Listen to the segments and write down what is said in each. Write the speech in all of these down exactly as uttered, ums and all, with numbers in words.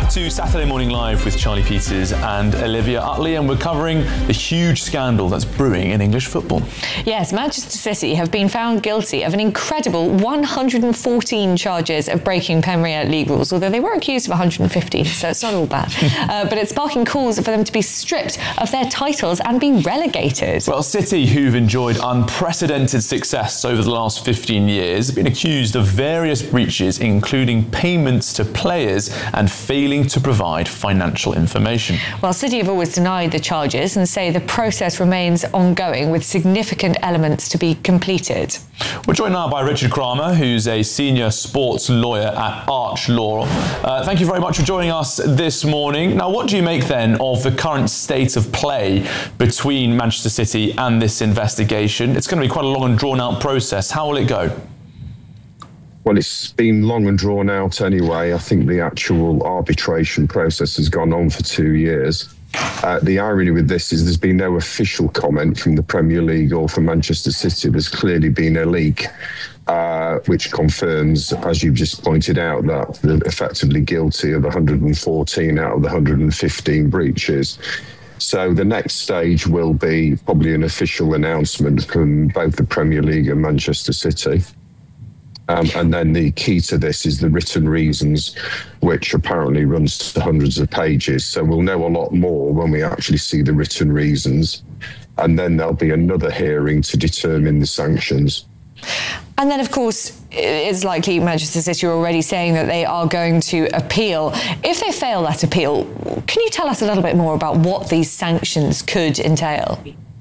back to Saturday Morning Live with Charlie Peters and Olivia Utley, and we're covering the huge scandal that's brewing in English football. Yes, Manchester City have been found guilty of an incredible one hundred fourteen charges of breaking Premier League rules, although they were accused of one hundred fifty, so it's not all bad. uh, but it's sparking calls for them to be stripped of their titles and be relegated. Well, City, who've enjoyed unprecedented success over the last fifteen years, have been accused of various breaches, including payments to players and failing to provide financial information. Well, City have always denied the charges and say the process remains ongoing with significant elements to be completed. We're joined now by Richard Kramer, who's a senior sports lawyer at Arch Law. Uh, thank you very much for joining us this morning. Now, what do you make then of the current state of play between Manchester City and this investigation? It's going to be quite a long and drawn out process. How will it go? Well, it's been long and drawn out anyway. I think the actual arbitration process has gone on for two years. Uh, the irony with this is there's been no official comment from the Premier League or from Manchester City. There's clearly been a leak, uh, which confirms, as you've just pointed out, that they're effectively guilty of one hundred fourteen out of the one hundred fifteen breaches. So the next stage will be probably an official announcement from both the Premier League and Manchester City. Um, and then the key to this is the written reasons, which apparently runs to hundreds of pages. So we'll know a lot more when we actually see the written reasons. And then there'll be another hearing to determine the sanctions. And then, of course, it's likely Manchester City are already saying that they are going to appeal. If they fail that appeal, can you tell us a little bit more about what these sanctions could entail?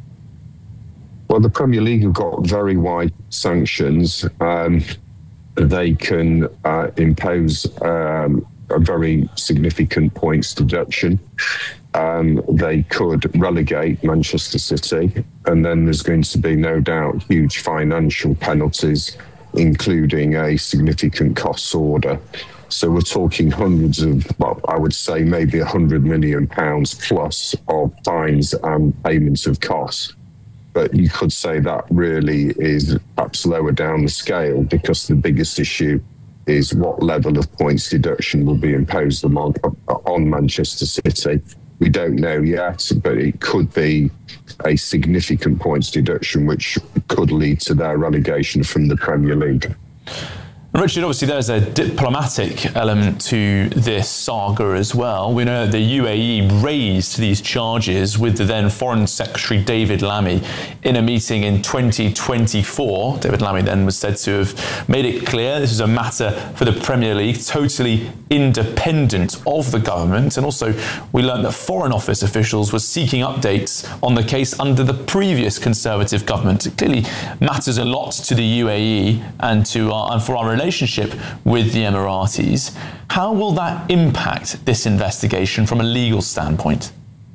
Well, the Premier League have got very wide sanctions. Um, they can uh, impose um, a very significant points deduction. Um, they could relegate Manchester City, and then there's going to be no doubt huge financial penalties, including a significant costs order. So we're talking hundreds of, well, I would say maybe one hundred million pounds plus of fines and payments of costs. But you could say that really is perhaps lower down the scale, because the biggest issue is what level of points deduction will be imposed on, on Manchester City. We don't know yet, but it could be a significant points deduction, which could lead to their relegation from the Premier League. Richard, obviously there's a diplomatic element to this saga as well. We know that the U A E raised these charges with the then Foreign Secretary David Lammy in a meeting in twenty twenty-four. David Lammy then was said to have made it clear this is a matter for the Premier League, totally independent of the government. And also we learned that Foreign Office officials were seeking updates on the case under the previous Conservative government. It clearly matters a lot to the U A E and to our, and for our relationship with the Emiratis. How will that impact this investigation from a legal standpoint?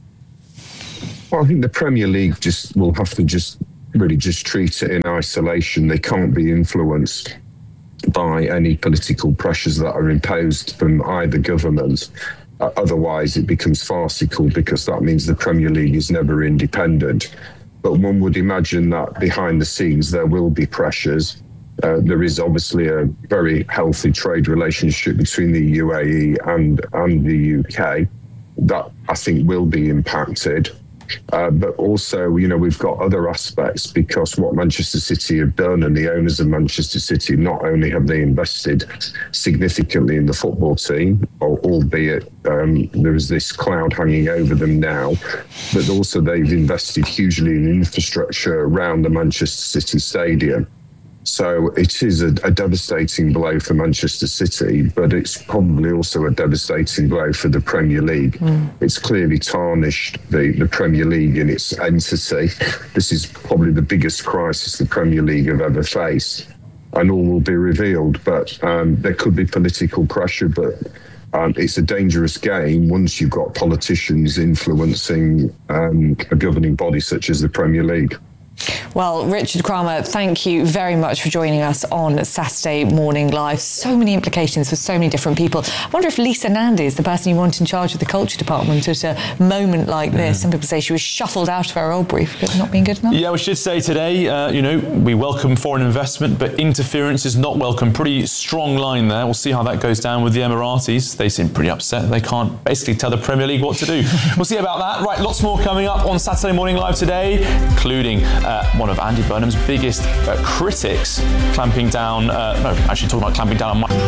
Well, I think the Premier League just will have to just really just treat it in isolation. They can't be influenced by any political pressures that are imposed from either government. Uh, otherwise, it becomes farcical, because that means the Premier League is never independent. But one would imagine that behind the scenes there will be pressures. Uh, there is obviously a very healthy trade relationship between the U A E and, and the U K that I think will be impacted. Uh, but also, you know, we've got other aspects, because what Manchester City have done, and the owners of Manchester City, not only have they invested significantly in the football team, albeit um, there is this cloud hanging over them now, but also they've invested hugely in infrastructure around the Manchester City stadium. So it is a, a devastating blow for Manchester City, but it's probably also a devastating blow for the Premier League. Mm. It's clearly tarnished the, the Premier League in its entity. This is probably the biggest crisis the Premier League have ever faced, and all will be revealed. But um, there could be political pressure, but um, it's a dangerous game once you've got politicians influencing um, a governing body such as the Premier League. Well, Richard Kramer, thank you very much for joining us on Saturday Morning Live. So many implications for so many different people. I wonder if Lisa Nandy is the person you want in charge of the culture department at a moment like this. Mm. Some people say she was shuffled out of her old brief because not being good enough. Yeah, we should say today, uh, you know, we welcome foreign investment, but interference is not welcome. Pretty strong line there. We'll see how that goes down with the Emiratis. They seem pretty upset. They can't basically tell the Premier League what to do. We'll see about that. Right, lots more coming up on Saturday Morning Live today, including uh, one of Andy Burnham's biggest uh, critics clamping down, uh, no, actually talking about clamping down on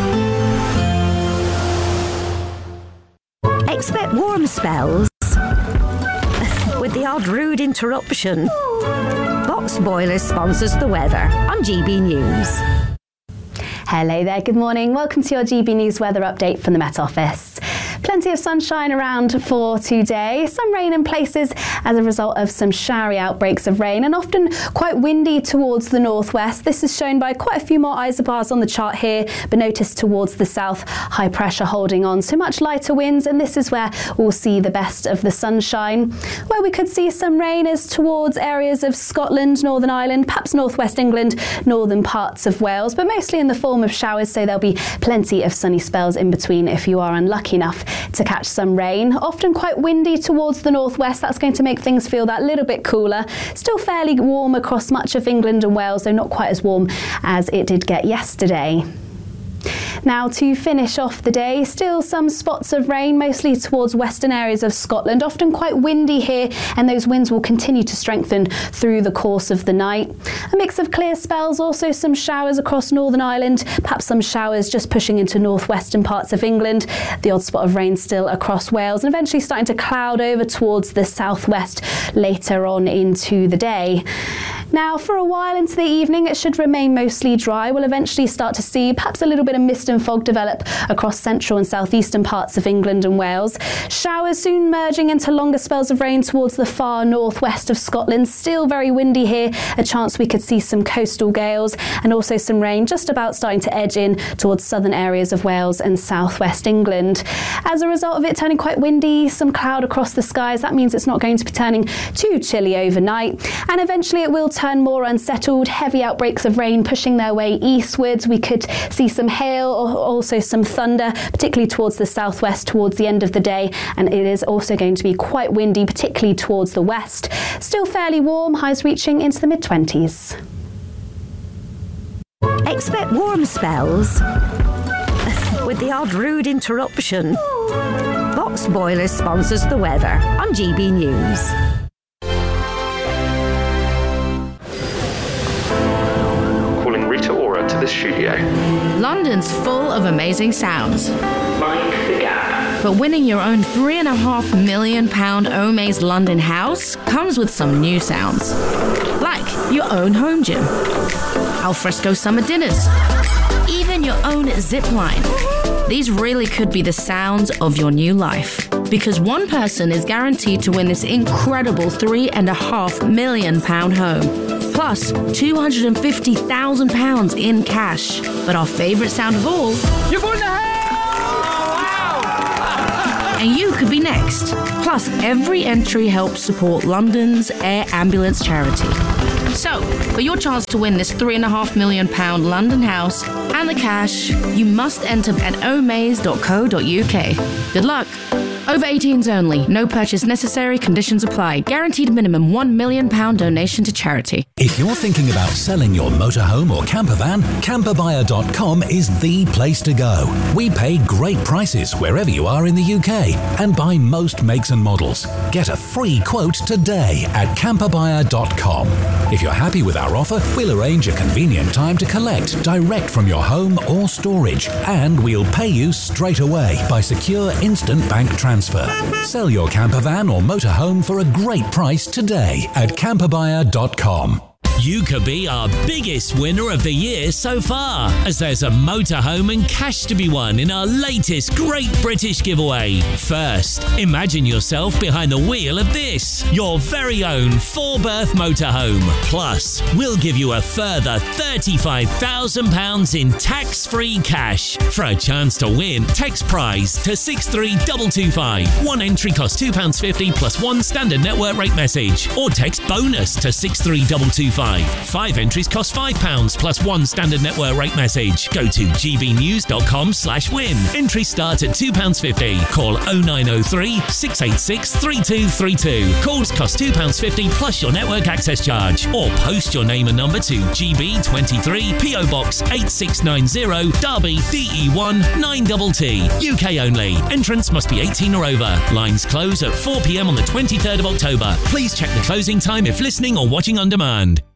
my... Expect warm spells with the odd rude interruption. Box Boilers sponsors the weather on G B News. Hello there, good morning. Welcome to your G B News weather update from the Met Office. Plenty of sunshine around for today. Some rain in places as a result of some showery outbreaks of rain and often quite windy towards the northwest. This is shown by quite a few more isobars on the chart here, but notice towards the south, high pressure holding on. So much lighter winds, and this is where we'll see the best of the sunshine. Where we could see some rain is towards areas of Scotland, Northern Ireland, perhaps northwest England, northern parts of Wales, but mostly in the form of showers, so there'll be plenty of sunny spells in between if you are unlucky enough to catch some rain. Often quite windy towards the northwest. That's going to make things feel that little bit cooler. Still fairly warm across much of England and Wales, though not quite as warm as it did get yesterday. Now, to finish off the day, still some spots of rain, mostly towards western areas of Scotland, often quite windy here, and those winds will continue to strengthen through the course of the night. A mix of clear spells, also some showers across Northern Ireland, perhaps some showers just pushing into northwestern parts of England, the odd spot of rain still across Wales, and eventually starting to cloud over towards the southwest later on into the day. Now, for a while into the evening, it should remain mostly dry. We'll eventually start to see perhaps a little bit of mist and fog develop across central and southeastern parts of England and Wales. Showers soon merging into longer spells of rain towards the far northwest of Scotland. Still very windy here. A chance we could see some coastal gales and also some rain just about starting to edge in towards southern areas of Wales and southwest England. As a result of it turning quite windy, some cloud across the skies, that means it's not going to be turning too chilly overnight. And eventually it will turn more unsettled, heavy outbreaks of rain pushing their way eastwards. We could see some hail or also some thunder, particularly towards the southwest towards the end of the day, and it is also going to be quite windy, particularly towards the west. Still fairly warm, highs reaching into the mid twenties. Expect warm spells with the odd rude interruption. Box Boilers sponsors the weather on G B News. To the studio. London's full of amazing sounds. Mind the gap. But winning your own three and a half million pound Omaze London house comes with some new sounds. Like your own home gym, alfresco summer dinners, even your own zip line. These really could be the sounds of your new life. Because one person is guaranteed to win this incredible three and a half million pound home. Plus two hundred fifty thousand pounds in cash. But our favourite sound of all... You've won the house! Wow! And you could be next. Plus, every entry helps support London's Air Ambulance charity. So, for your chance to win this three and a half million pound London house and the cash, you must enter at omaze dot co dot uk. Good luck. Over eighteens only. No purchase necessary. Conditions apply. Guaranteed minimum one million pound donation to charity. If you're thinking about selling your motorhome or camper van, camper buyer dot com is the place to go. We pay great prices wherever you are in the U K and buy most makes and models. Get a free quote today at camper buyer dot com. If you're happy with our offer, we'll arrange a convenient time to collect direct from your home or storage, and we'll pay you straight away by secure instant bank transfer. Sell your camper van or motorhome for a great price today at camper buyer dot com. You could be our biggest winner of the year so far, as there's a motorhome and cash to be won in our latest Great British Giveaway. First, imagine yourself behind the wheel of this, your very own four-berth motorhome. Plus, we'll give you a further thirty-five thousand pounds in tax-free cash. For a chance to win, text prize to six three two two five. One entry costs two pounds fifty plus one standard network rate message, or text bonus to six three two two five. Five entries cost five pounds plus one standard network rate message. Go to g b news dot com slash win. Entries start at two pounds fifty. Call oh nine oh three, six eight six, three two three two. Calls cost two pounds fifty plus your network access charge. Or post your name and number to G B twenty-three, P O Box eight six nine zero, Derby, D E one nine T T. U K only. Entrance must be eighteen or over. Lines close at four p m on the twenty-third of October. Please check the closing time if listening or watching on demand.